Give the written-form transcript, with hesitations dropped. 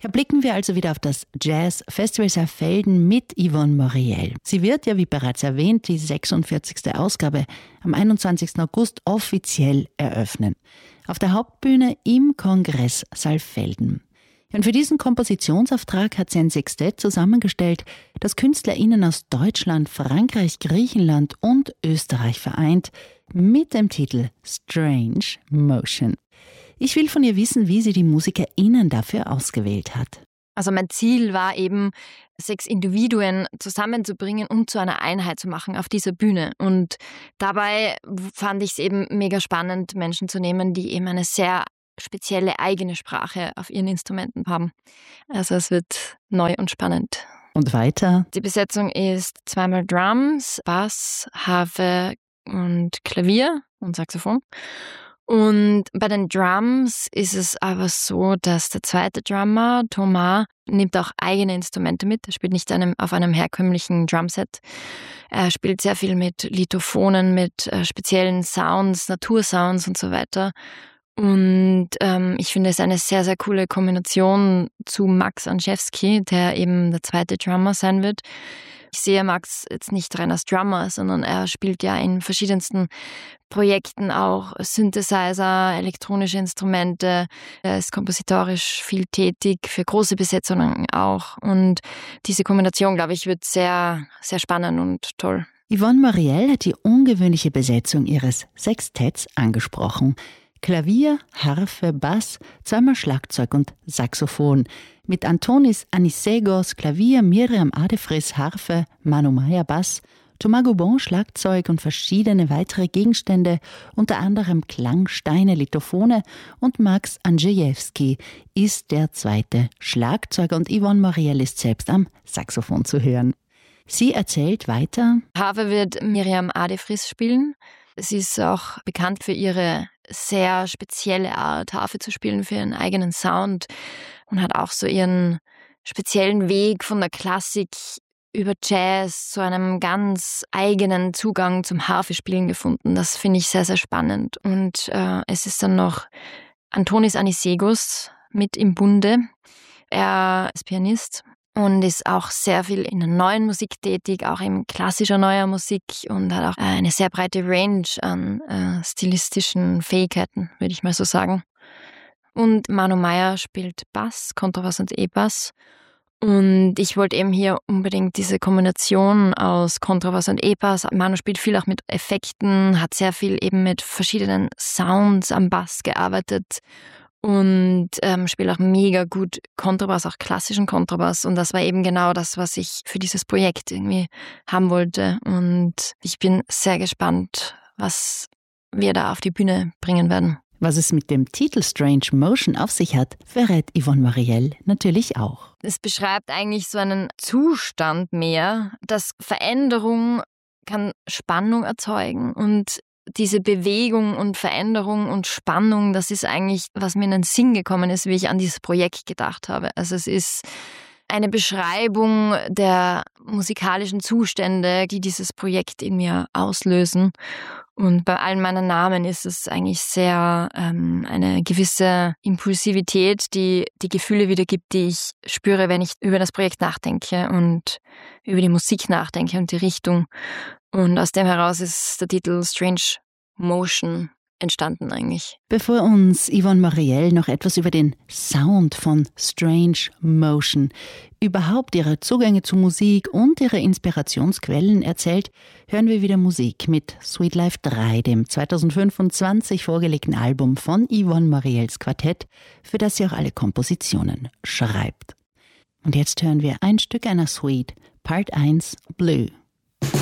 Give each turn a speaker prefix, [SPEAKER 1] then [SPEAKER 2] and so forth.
[SPEAKER 1] Ja, blicken wir also wieder auf das Jazz Festival Saalfelden mit Yvonne Moriel. Sie wird ja, wie bereits erwähnt, die 46. Ausgabe am 21. August offiziell eröffnen. Auf der Hauptbühne im Kongress Saalfelden. Und für diesen Kompositionsauftrag hat sie ein Sextett zusammengestellt, das KünstlerInnen aus Deutschland, Frankreich, Griechenland und Österreich vereint, mit dem Titel Strange Motion. Ich will von ihr wissen, wie sie die MusikerInnen dafür ausgewählt hat.
[SPEAKER 2] Also mein Ziel war eben, 6 Individuen zusammenzubringen und zu einer Einheit zu machen auf dieser Bühne. Und dabei fand ich es eben mega spannend, Menschen zu nehmen, die eben eine sehr spezielle eigene Sprache auf ihren Instrumenten haben. Also es wird neu und spannend.
[SPEAKER 1] Und weiter?
[SPEAKER 2] Die Besetzung ist 2-mal Drums, Bass, Harfe und Klavier und Saxophon. Und bei den Drums ist es aber so, dass der zweite Drummer, Thomas, nimmt auch eigene Instrumente mit. Er spielt nicht auf einem herkömmlichen Drumset. Er spielt sehr viel mit Lithophonen, mit speziellen Sounds, Natursounds und so weiter. Und ich finde es eine sehr, sehr coole Kombination zu Max Anschewski, der eben der zweite Drummer sein wird. Ich sehe Max jetzt nicht rein als Drummer, sondern er spielt ja in verschiedensten Projekten auch Synthesizer, elektronische Instrumente. Er ist kompositorisch viel tätig, für große Besetzungen auch. Und diese Kombination, glaube ich, wird sehr, sehr spannend und toll.
[SPEAKER 1] Yvonne Moriel hat die ungewöhnliche Besetzung ihres Sextetts angesprochen. Klavier, Harfe, Bass, 2-mal Schlagzeug und Saxophon. Mit Antonis Anisegos Klavier, Miriam Adefris Harfe, Manu Meyer Bass, Thomas Goubon Schlagzeug und verschiedene weitere Gegenstände, unter anderem Klangsteine, Lithophone, und Max Andrzejewski ist der zweite Schlagzeuger und Yvonne Moriel ist selbst am Saxophon zu hören. Sie erzählt weiter:
[SPEAKER 2] Harfe wird Miriam Adefris spielen. Sie ist auch bekannt für ihre sehr spezielle Art, Harfe zu spielen, für ihren eigenen Sound und hat auch so ihren speziellen Weg von der Klassik über Jazz zu einem ganz eigenen Zugang zum Harfespielen gefunden. Das finde ich sehr, sehr spannend. Und es ist dann noch Antonis Anisegos mit im Bunde. Er ist Pianist und ist auch sehr viel in der neuen Musik tätig, auch in klassischer neuer Musik, und hat auch eine sehr breite Range an stilistischen Fähigkeiten, würde ich mal so sagen. Und Manu Meyer spielt Bass, Kontrabass und E-Bass. Und ich wollte eben hier unbedingt diese Kombination aus Kontrabass und E-Bass. Manu spielt viel auch mit Effekten, hat sehr viel eben mit verschiedenen Sounds am Bass gearbeitet. Und spiele auch mega gut Kontrabass, auch klassischen Kontrabass. Und das war eben genau das, was ich für dieses Projekt irgendwie haben wollte. Und ich bin sehr gespannt, was wir da auf die Bühne bringen werden.
[SPEAKER 1] Was es mit dem Titel Strange Motion auf sich hat, verrät Yvonne Moriel natürlich auch.
[SPEAKER 2] Es beschreibt eigentlich so einen Zustand mehr, dass Veränderung kann Spannung erzeugen, und diese Bewegung und Veränderung und Spannung, das ist eigentlich, was mir in den Sinn gekommen ist, wie ich an dieses Projekt gedacht habe. Also es ist eine Beschreibung der musikalischen Zustände, die dieses Projekt in mir auslösen. Und bei allen meinen Namen ist es eigentlich sehr eine gewisse Impulsivität, die die Gefühle wiedergibt, die ich spüre, wenn ich über das Projekt nachdenke und über die Musik nachdenke und die Richtung. Und aus dem heraus ist der Titel Strange Motion entstanden eigentlich.
[SPEAKER 1] Bevor uns Yvonne Moriel noch etwas über den Sound von Strange Motion, überhaupt ihre Zugänge zu Musik und ihre Inspirationsquellen erzählt, hören wir wieder Musik mit Sweet Life 3, dem 2025 vorgelegten Album von Yvonne Moriels Quartett, für das sie auch alle Kompositionen schreibt. Und jetzt hören wir ein Stück einer Suite, Part 1, Blue.